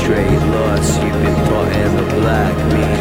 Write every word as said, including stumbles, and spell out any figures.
straight loss. You've been part in the black me.